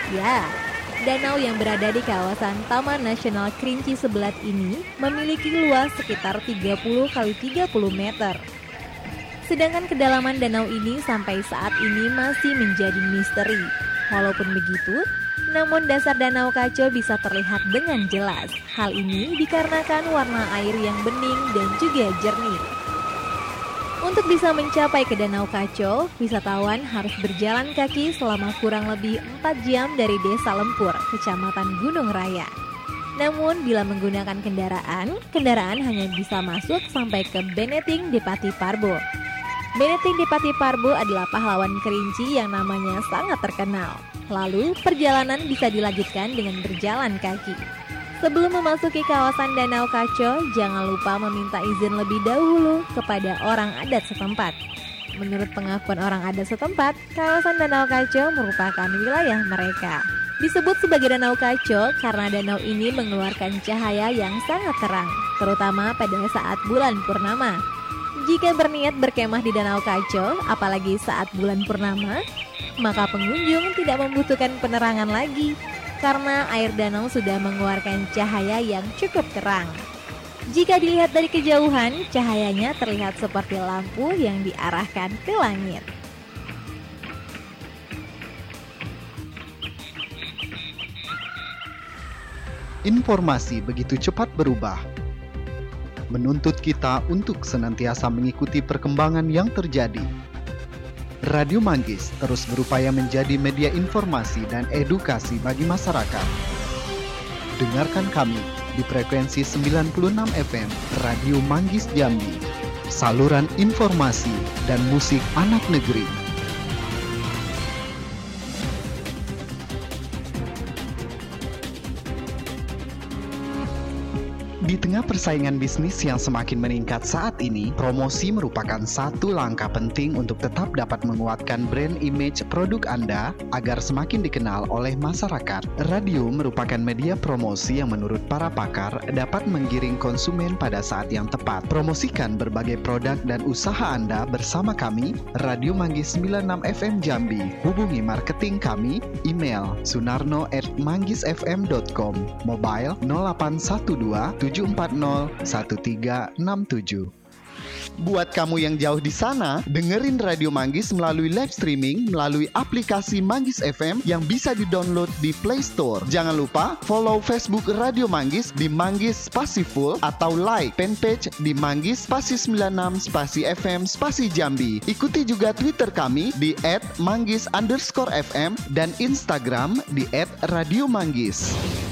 Ya, danau yang berada di kawasan Taman Nasional Kerinci Sebelat ini memiliki luas sekitar 30 kali 30 meter. Sedangkan kedalaman danau ini sampai saat ini masih menjadi misteri. Walaupun begitu, namun dasar Danau Kaco bisa terlihat dengan jelas. Hal ini dikarenakan warna air yang bening dan juga jernih. Untuk bisa mencapai ke Danau Kaco, wisatawan harus berjalan kaki selama kurang lebih 4 jam dari Desa Lempur, Kecamatan Gunung Raya. Namun bila menggunakan kendaraan hanya bisa masuk sampai ke Beneting Depati Parbo. Beneting Depati Parbo adalah pahlawan Kerinci yang namanya sangat terkenal. Lalu perjalanan bisa dilanjutkan dengan berjalan kaki. Sebelum memasuki kawasan Danau Kaco, jangan lupa meminta izin lebih dahulu kepada orang adat setempat. Menurut pengakuan orang adat setempat, kawasan Danau Kaco merupakan wilayah mereka. Disebut sebagai Danau Kaco karena danau ini mengeluarkan cahaya yang sangat terang, terutama pada saat bulan purnama. Jika berniat berkemah di Danau Kaco, apalagi saat bulan purnama, maka pengunjung tidak membutuhkan penerangan lagi karena air danau sudah mengeluarkan cahaya yang cukup terang. Jika dilihat dari kejauhan, cahayanya terlihat seperti lampu yang diarahkan ke langit. Informasi begitu cepat berubah, menuntut kita untuk senantiasa mengikuti perkembangan yang terjadi. Radio Manggis terus berupaya menjadi media informasi dan edukasi bagi masyarakat. Dengarkan kami di frekuensi 96 FM Radio Manggis Jambi, saluran informasi dan musik anak negeri. Di tengah persaingan bisnis yang semakin meningkat saat ini, promosi merupakan satu langkah penting untuk tetap dapat menguatkan brand image produk Anda agar semakin dikenal oleh masyarakat. Radio merupakan media promosi yang menurut para pakar dapat menggiring konsumen pada saat yang tepat. Promosikan berbagai produk dan usaha Anda bersama kami, Radio Manggis 96 FM Jambi. Hubungi marketing kami, email sunarno@manggisfm.com, mobile 0812 740 1367. Buat kamu yang jauh di sana, dengerin Radio Manggis melalui live streaming melalui aplikasi Manggis FM yang bisa di-download di Play Store. Jangan lupa follow Facebook Radio Manggis di Manggis Spasi Full atau like fanpage di Manggis Spasi 96 Spasi FM Spasi Jambi. Ikuti juga Twitter kami di @manggis_fm dan Instagram di @radiomanggis.